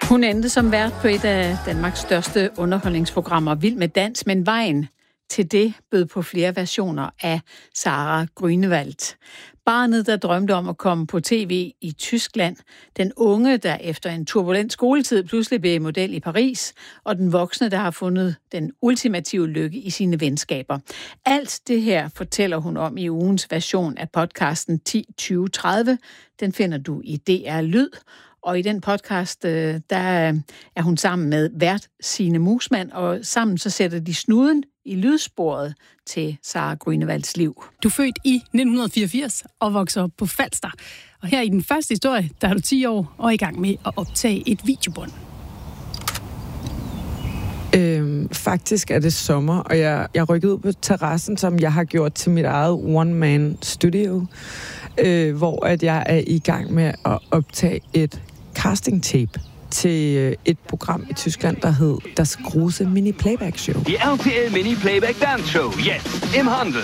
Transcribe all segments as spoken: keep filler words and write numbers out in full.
Hun endte som vært på et af Danmarks største underholdningsprogrammer, Vild med dans, men vejen til det bød på flere versioner af Sara Grünewald. Barnet, der drømte om at komme på tv i Tyskland, den unge, der efter en turbulent skoletid pludselig blev model i Paris, og den voksne, der har fundet den ultimative lykke i sine venskaber. Alt det her fortæller hun om i ugens version af podcasten ti tyve tredive. Den finder du i D R Lyd. Og i den podcast, der er hun sammen med vært Signe Musmann, og sammen så sætter de snuden i lydsporet til Sara Grünewalds liv. Du er født i nitten fireogfirs og vokser op på Falster. Og her i den første historie, der er du ti år og er i gang med at optage et videobånd. Øhm, faktisk er det sommer, og jeg, jeg rykkede ud på terrassen, som jeg har gjort til mit eget one-man-studio, øh, hvor at jeg er i gang med at optage et casting-tape til øh, et program i Tyskland, der hed Das große Mini-Playback-Show. Die R T L Mini-Playback Dance Show, jetzt im Handel.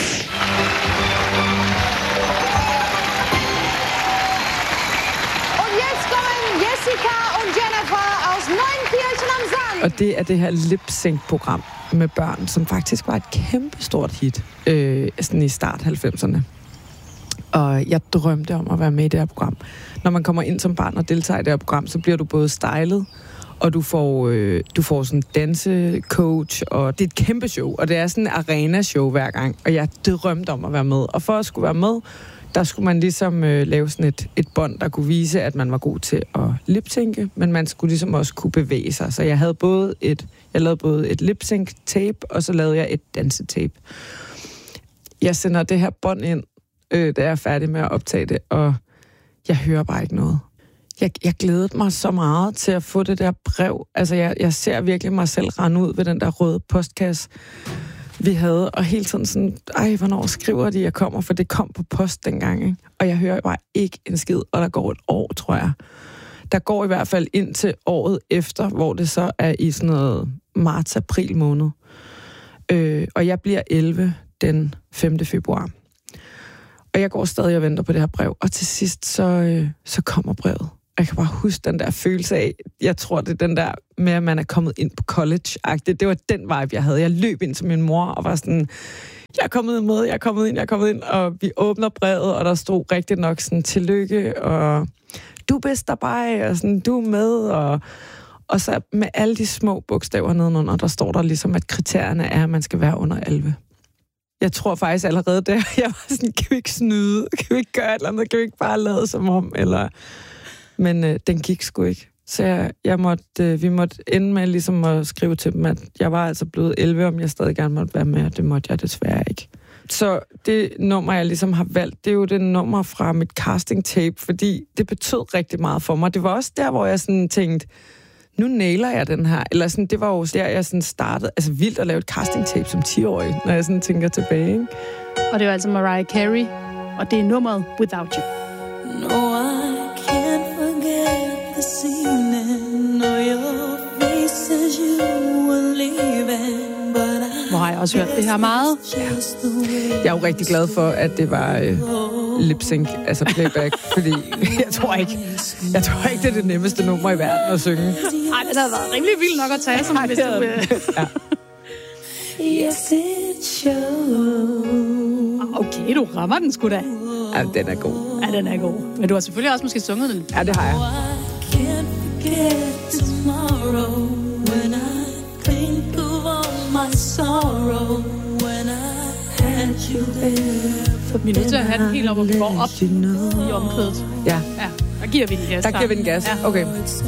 Und jetzt kommen Jessica und Jennifer aus Neunkirchen am Sand. Og det er det her lip-sync-program med børn, som faktisk var et kæmpestort hit øh, sådan i start halvfemserne. Og jeg drømte om at være med i det her program. Når man kommer ind som barn og deltager i det her program, så bliver du både stylet, og du får, øh, du får sådan en dansecoach, og det er et kæmpe show, og det er sådan en arena-show hver gang. Og jeg drømte om at være med. Og for at skulle være med, der skulle man ligesom øh, lave sådan et, et bånd, der kunne vise, at man var god til at lip-synke, men man skulle ligesom også kunne bevæge sig. Så jeg havde både et, jeg lavede både et lip-sync-tape, og så lavede jeg et dansetape. Jeg sender det her bånd ind, øh, da jeg er færdig med at optage det, og jeg hører bare ikke noget. Jeg, jeg glædede mig så meget til at få det der brev. Altså, jeg, jeg ser virkelig mig selv rende ud ved den der røde postkasse, vi havde, og hele tiden sådan, ej, hvornår skriver de, jeg kommer, for det kom på post dengang, ikke? Og jeg hører bare ikke en skid, og der går et år, tror jeg. Der går i hvert fald ind til året efter, hvor det så er i sådan noget marts-april måned. Øh, og jeg bliver elleve den femte februar. Og jeg går stadig og venter på det her brev, og til sidst så, øh, så kommer brevet. Jeg kan bare huske den der følelse af, jeg tror, det er den der med, at man er kommet ind på college-agtigt. Det var den vibe, jeg havde. Jeg løb ind til min mor og var sådan, jeg er kommet med, jeg er kommet ind, jeg er kommet ind. Og vi åbner brevet, og der stod rigtig nok sådan, tillykke, og du er bedst dabei, og sådan, du er med, og, og så med alle de små bogstaver nedenunder, der står der ligesom, at kriterierne er, at man skal være under elleve. Jeg tror faktisk allerede der, jeg var sådan, kan vi ikke snyde? Kan vi ikke gøre et eller andet? Kan vi ikke bare lade som om? Eller... Men øh, den gik sgu ikke. Så jeg, jeg måtte, øh, vi måtte ende med ligesom at skrive til dem, at jeg var altså blevet elleve, om jeg stadig gerne måtte være med, og det måtte jeg desværre ikke. Så det nummer, jeg ligesom har valgt, det er jo det nummer fra mit casting-tape, fordi det betød rigtig meget for mig. Det var også der, hvor jeg sådan tænkte, nu nailer jeg den her. Eller sådan, det var jo der, jeg sådan startede. Altså vildt at lave et casting-tape som ti-årig, når jeg sådan tænker tilbage, ikke? Og det var altså Mariah Carey, og det er nummeret Without You. No, I can't forget this evening, or your face as you were leaving, but I... Hvor har jeg også hørt det her meget? Jeg er jo rigtig glad for, at det var øh, lip-sync, altså playback, fordi jeg tror ikke, jeg tror ikke, det er det nemmeste nummer i verden at synge. Ej, det har været rimelig vildt nok at tage, som hvis du... Ja. Yes, it shows. Okay, du rammer den sgu da. Ja, den er god. Ja, den er god. Men du har selvfølgelig også måske sunget den. Ja, det har jeg. I can't forget tomorrow when I think of all my sorrow when I had you there. Vi er nødt til at have den helt op, og vi går op i omkvædet. Ja. Ja, der giver vi den gas. Der giver vi den gas. Okay.